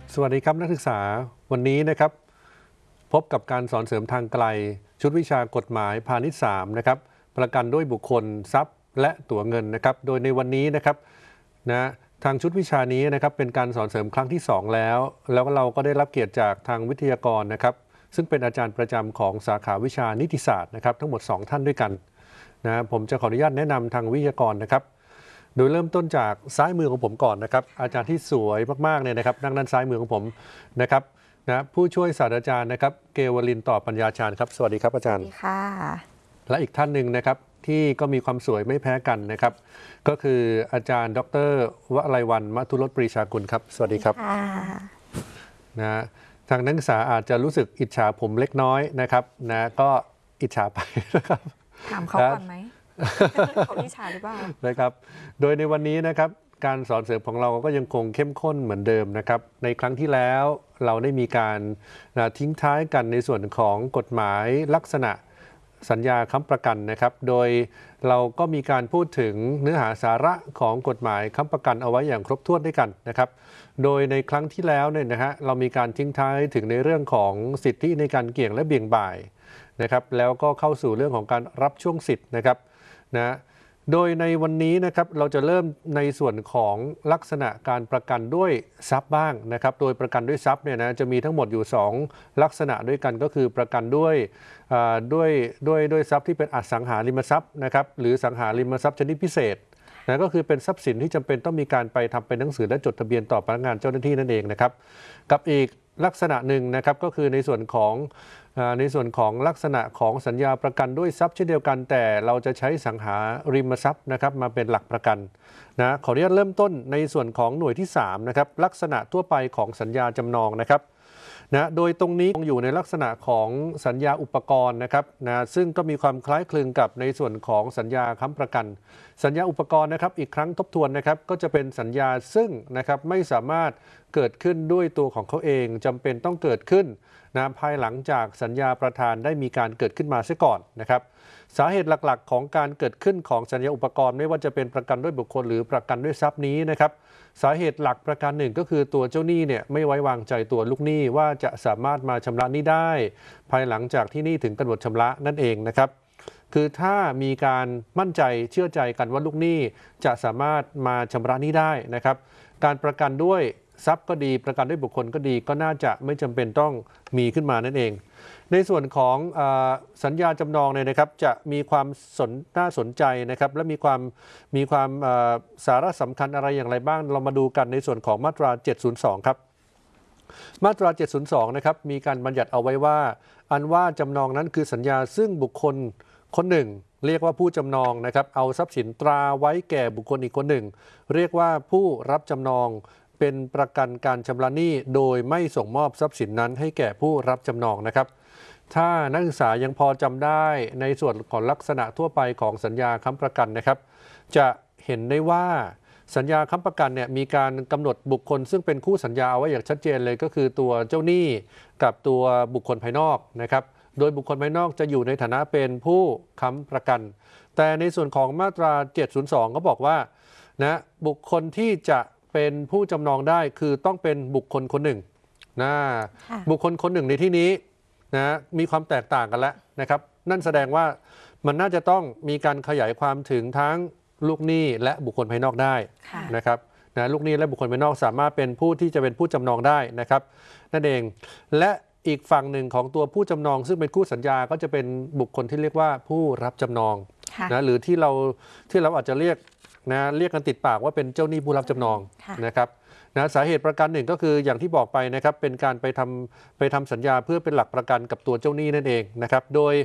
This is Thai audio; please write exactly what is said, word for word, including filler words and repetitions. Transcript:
สวัสดีครับนักศึกษาวันนี้นะครับพบกับการสอนเสริมทางไกลชุดวิชากฎหมายพาณิชย์สามนะครับประกันด้วยบุคคลทรัพย์และตั๋วเงินนะครับโดยในวันนี้นะครับนะทางชุดวิชานี้นะครับเป็นการสอนเสริมครั้งที่สองแล้วแล้วเราก็ได้รับเกียรติจากทางวิทยากรนะครับซึ่งเป็นอาจารย์ประจำของสาขาวิชานิติศาสตร์นะครับทั้งหมดสองท่านด้วยกันนะผมจะขออนุญาตแนะนำทางวิทยากรนะครับโดยเริ่มต้นจากซ้ายมือของผมก่อนนะครับอาจารย์ที่สวยมากๆเนี่ยนะครับนั่งด้านซ้ายมือของผมนะครับนะผู้ช่วยศาสตราจารย์นะครับเกวลินต่อปัญญาชาญครับสวัสดีครับอาจารย์สวัสดีค่ะและอีกท่านหนึ่งนะครับที่ก็มีความสวยไม่แพ้กันนะครับก็คืออาจารย์ดร.วลัยวรรณ มัทุรสปรีชากุลครับสวัสดีครับนะทางนักศึกษาอาจจะรู้สึกอิจฉาผมเล็กน้อยนะครับนะก็อิจฉาไปนะครับถามเขาก่อนไหมเขาอิจฉาหรือเปล่านะครับโดยในวันนี้นะครับการสอนเสริมของเราก็ยังคงเข้มข้นเหมือนเดิมนะครับในครั้งที่แล้วเราได้มีการทิ้งท้ายกันในส่วนของกฎหมายลักษณะสัญญาค้ำประกันนะครับโดยเราก็มีการพูดถึงเนื้อหาสาระของกฎหมายค้ำประกันเอาไว้อย่างครบถ้วนด้วยกันนะครับโดยในครั้งที่แล้วเนี่ยนะฮะเรามีการทิ้งท้ายถึงในเรื่องของสิทธิในการเกี่ยงและเบี่ยงบ่ายนะครับแล้วก็เข้าสู่เรื่องของการรับช่วงสิทธิ์นะครับนะโดยในวันนี้นะครับเราจะเริ่มในส่วนของลักษณะการประกันด้วยทรัพย์บ้างนะครับโดยประกันด้วยทรัพย์เนี่ยนะจะมีทั้งหมดอยู่สองลักษณะด้วยกันก็คือประกันด้วยด้วยด้วยด้วยทรัพย์ที่เป็นอสังหาริมทรัพย์นะครับหรือสังหาริมทรัพย์ชนิดพิเศษนะก็คือเป็นทรัพย์สินที่จำเป็นต้องมีการไปทำเป็นหนังสือและจดทะเบียนต่อพนักงานเจ้าหน้าที่นั่นเองนะครับกับอีกลักษณะหนึ่งนะครับก็คือในส่วนของในส่วนของลักษณะของสัญญาประกันด้วยทรัพย์เช่นเดียวกันแต่เราจะใช้สังหาริมทรัพย์นะครับมาเป็นหลักประกันนะขออนุญาตเริ่มต้นในส่วนของหน่วยที่สามนะครับลักษณะทั่วไปของสัญญาจำนองนะครับนะโดยตรงนี้อยู่ในลักษณะของสัญญาอุปกรณ์นะครับนะซึ่งก็มีความคล้ายคลึงกับในส่วนของสัญญาค้ำประกันสัญญาอุปกรณ์นะครับอีกครั้งทบทวนนะครับก็จะเป็นสัญญาซึ่งนะครับไม่สามารถเกิดขึ้นด้วยตัวของเขาเองจำเป็นต้องเกิดขึ้นนะภายหลังจากสัญญาประธานได้มีการเกิดขึ้นมาเสียก่อนนะครับสาเหตุหลักๆของการเกิดขึ้นของสัญญาอุปกรณ์ไม่ว่าจะเป็นประกันด้วยบุคคลหรือประกันด้วยทรัพย์นี้นะครับสาเหตุหลักประการหนึ่งก็คือตัวเจ้าหนี้เนี่ยไม่ไว้วางใจตัวลูกหนี้ว่าจะสามารถมาชำระหนี้ได้ภายหลังจากที่หนี้ถึงกำหนดชำระนั่นเองนะครับคือถ้ามีการมั่นใจเชื่อใจกันว่าลูกหนี้จะสามารถมาชำระหนี้ได้นะครับการประกันด้วยทรัพย์ก็ดีประกันด้วยบุคคลก็ดีก็น่าจะไม่จำเป็นต้องมีขึ้นมานั่นเองในส่วนของอสัญญาจำนองเนี่ยนะครับจะมีความสนน่าสนใจนะครับและมีความมีความสาระสำคัญอะไรอย่างไรบ้างเรามาดูกันในส่วนของมาตราเจ็ดศูนย์สองครับมาตราเจ็ดศูนย์สองนะครับมีการบัญญัติเอาไว้ว่าอันว่าจำนองนั้นคือสัญญาซึ่งบุคคลคนหนึ่งเรียกว่าผู้จำนองนะครับเอาทรัพย์สินตราไว้แก่บุคคลอีกคนหนึ่งเรียกว่าผู้รับจำนองเป็นประกันการชำระหนี้โดยไม่ส่งมอบทรัพย์สินนั้นให้แก่ผู้รับจำนองนะครับถ้านักศึกษายังพอจำได้ในส่วนของลักษณะทั่วไปของสัญญาค้ำประกันนะครับจะเห็นได้ว่าสัญญาค้ำประกันเนี่ยมีการกำหนดบุคคลซึ่งเป็นคู่สัญญาเอาไว้อย่างชัดเจนเลยก็คือตัวเจ้าหนี้กับตัวบุคคลภายนอกนะครับโดยบุคคลภายนอกจะอยู่ในฐานะเป็นผู้ค้ำประกันแต่ในส่วนของมาตราเจ็ดศูนย์สองก็บอกว่านะบุคคลที่จะเป็นผู้จำนองได้คือต้องเป็นบุคคลคนหนึ่งนะบุคคลคนหนึ่งในที่นี้นะมีความแตกต่างกันแล้วนะครับนั่นแสดงว่ามันน่าจะต้องมีการขยายความถึงทั้งลูกหนี้และบุคคลภายนอกได้นะครับนะลูกหนี้และบุคคลภายนอกสามารถเป็นผู้ที่จะเป็นผู้จำนองได้นะครับนั่นเองและอีกฝั่งหนึ่งของตัวผู้จำนองซึ่งเป็นคู่สัญญาก็จะเป็นบุคคลที่เรียกว่าผู้รับจำนองนะหรือที่เราที่เราอาจจะเรียกนะเรียกกันติดปากว่าเป็นเจ้าหนี้ผู้รับจำนองนะครับนะสาเหตุประกันหนึ่งก็คืออย่างที่บอกไปนะครับเป็นการไปทำไปทำสัญญาเพื่อเป็นหลักประกันกับตัวเจ้าหนี้นั่นเองนะครับโดย